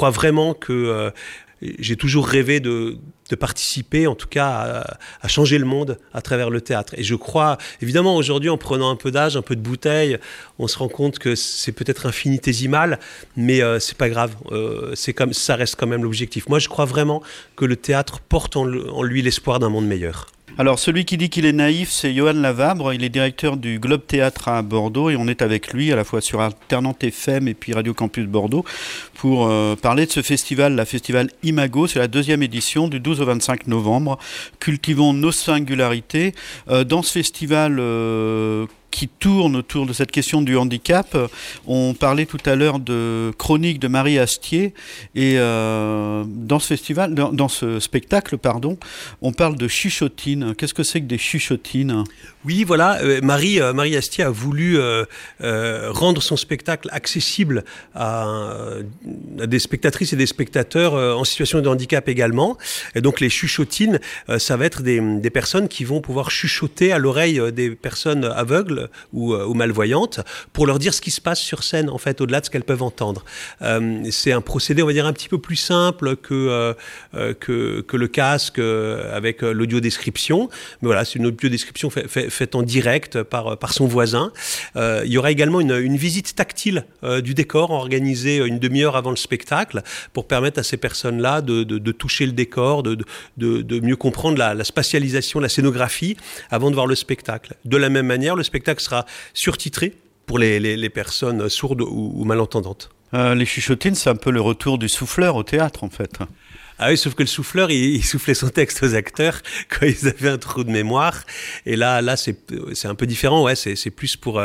crois vraiment que j'ai toujours rêvé de participer, en tout cas, à changer le monde à travers le théâtre. Et je crois, évidemment, aujourd'hui, en prenant un peu d'âge, un peu de bouteille, on se rend compte que c'est peut-être infinitésimal, mais c'est pas grave. Ça reste quand même l'objectif. Moi, je crois vraiment que le théâtre porte en lui l'espoir d'un monde meilleur. Alors, celui qui dit qu'il est naïf, c'est Johan Lavabre. Il est directeur du Globe Théâtre à Bordeaux et on est avec lui à la fois sur Alternante FM et puis Radio Campus Bordeaux pour parler de ce festival, la Festival Imago. C'est la 2e édition du 12 au 25 novembre. Cultivons nos singularités. Dans ce festival qui tourne autour de cette question du handicap. On parlait tout à l'heure de Chronique de Marie Astier et dans ce spectacle, on parle de chuchotines. Qu'est-ce que c'est que des chuchotines ? Oui, voilà, Marie Astier a voulu rendre son spectacle accessible à des spectatrices et des spectateurs en situation de handicap également. Et donc les chuchotines, ça va être des personnes qui vont pouvoir chuchoter à l'oreille des personnes aveugles ou malvoyantes pour leur dire ce qui se passe sur scène, en fait, au-delà de ce qu'elles peuvent entendre. C'est un procédé, on va dire, un petit peu plus simple que le casque avec l'audiodescription. Mais voilà, c'est une audiodescription faite en direct par son voisin. Il y aura également une visite tactile du décor organisée une demi-heure avant le spectacle pour permettre à ces personnes-là de toucher le décor, de mieux comprendre la spatialisation, la scénographie avant de voir le spectacle. De la même manière, le spectacle sera surtitré pour les personnes sourdes ou malentendantes. Les chuchotines, c'est un peu le retour du souffleur au théâtre, en fait. Ah oui, sauf que le souffleur, il soufflait son texte aux acteurs quand ils avaient un trou de mémoire. Et là c'est un peu différent. Ouais, c'est plus pour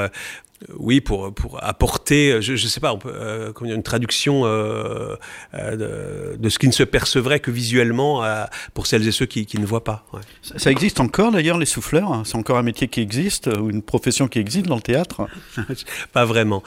apporter, je sais pas, une traduction de ce qui ne se percevrait que visuellement pour celles et ceux qui ne voient pas. Ouais. Ça existe encore d'ailleurs, les souffleurs ? C'est encore un métier qui existe ou une profession qui existe dans le théâtre ? Pas vraiment,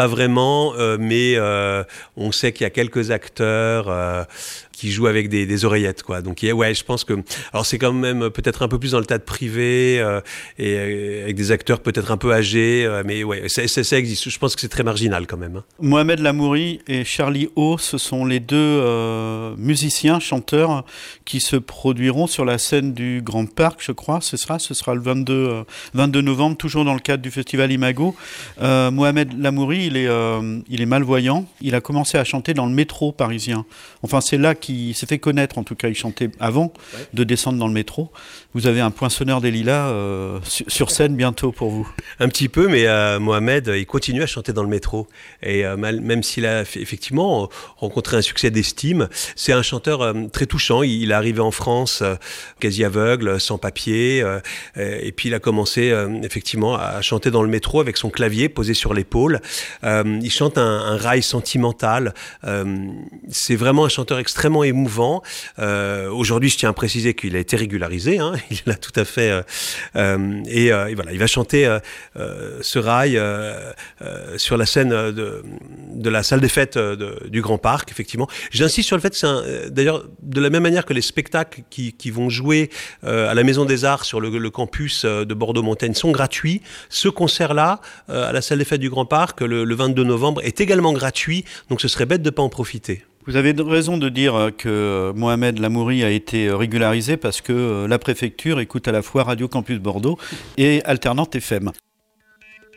mais on sait qu'il y a quelques acteurs qui jouent avec des oreillettes, quoi. Donc ouais, je pense que alors c'est quand même peut-être un peu plus dans le théâtre privé et avec des acteurs peut-être un peu âgés, mais ouais, ça existe. Je pense que c'est très marginal quand même. Hein. Mohamed Lamouri et Charlie Haut, ce sont les deux musiciens, chanteurs qui se produiront sur la scène du Grand Parc, je crois. Ce sera le 22 novembre, toujours dans le cadre du festival Imago. Mohamed Lamouri, il est malvoyant. Il a commencé à chanter dans le métro parisien. Enfin, c'est là qu'il s'est fait connaître, en tout cas. Il chantait avant de descendre dans le métro. Vous avez un poinçonneur des lilas sur scène bientôt pour vous. Un petit peu, mais Mohamed, il continue à chanter dans le métro. Et même s'il a effectivement rencontré un succès d'estime, c'est un chanteur très touchant. Il est arrivé en France quasi aveugle, sans papier. Et puis il a commencé effectivement à chanter dans le métro avec son clavier posé sur l'épaule. Il chante un rail sentimental. C'est vraiment un chanteur extrêmement émouvant. Aujourd'hui, je tiens à préciser qu'il a été régularisé. Hein, il l'a tout à fait. Et voilà, il va chanter ce rail sur la scène de la salle des fêtes du Grand Parc, effectivement. J'insiste sur le fait que c'est d'ailleurs, de la même manière que les spectacles qui vont jouer à la Maison des Arts sur le campus de Bordeaux-Montaigne sont gratuits, ce concert-là, à la salle des fêtes du Grand Parc, le 22 novembre, est également gratuit, donc ce serait bête de ne pas en profiter. Vous avez raison de dire que Mohamed Lamouri a été régularisé parce que la préfecture écoute à la fois Radio Campus Bordeaux et Alternante FM.